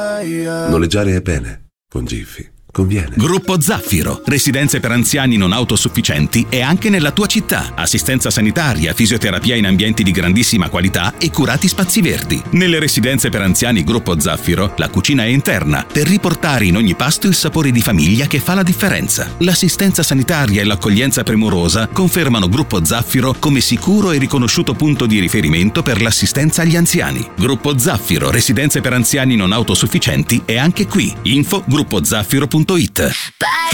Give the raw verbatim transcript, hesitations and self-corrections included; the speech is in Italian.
Noleggiare è bene, con Giffy conviene. Gruppo Zaffiro, residenze per anziani non autosufficienti e anche nella tua città. Assistenza sanitaria, fisioterapia in ambienti di grandissima qualità e curati spazi verdi. Nelle residenze per anziani Gruppo Zaffiro, la cucina è interna per riportare in ogni pasto il sapore di famiglia che fa la differenza. L'assistenza sanitaria e l'accoglienza premurosa confermano Gruppo Zaffiro come sicuro e riconosciuto punto di riferimento per l'assistenza agli anziani. Gruppo Zaffiro, residenze per anziani non autosufficienti è anche qui. Info gruppo zaffiro punto it.